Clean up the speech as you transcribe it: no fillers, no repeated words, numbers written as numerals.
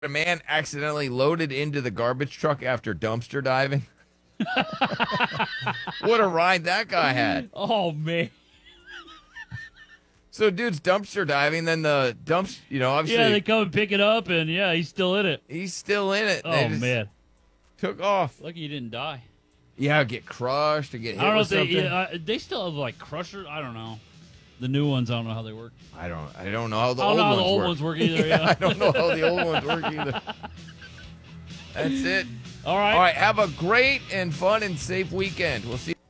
A man accidentally loaded into the garbage truck after dumpster diving. What a ride that guy had. Oh, man. So dude's dumpster diving, then the dumps, obviously Yeah, they come and pick it up, and yeah, he's still in it. he's still in it. Oh, They just man. took off. Lucky he didn't die. Yeah, get crushed or get hit I don't know with if they, something. they still have, like, crushers. I don't know. The new ones, I don't know how they work. I don't know how the I don't old know how ones the old work. ones work either, yeah. I don't know how the old ones work either. That's it. All right. All right, have a great and fun and safe weekend. We'll see you